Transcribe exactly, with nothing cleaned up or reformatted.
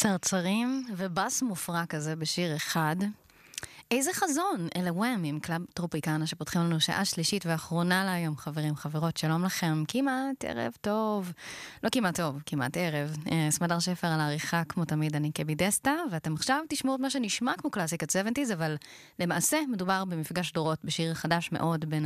צרצרים ובס מופרע כזה בשיר אחד. איזה חזון, אלה וואם עם קלאב טרופיקנה שפותחים לנו שעה שלישית ואחרונה להיום, חברים, חברות, שלום לכם, כמעט ערב טוב, לא כמעט טוב, כמעט ערב, סמדר שפר על העריכה כמו תמיד, אני קבי דסטה, ואתם עכשיו תשמעו את מה שנשמע כמו קלאסיקת שבעים, אבל למעשה מדובר במפגש דורות בשיר חדש מאוד בין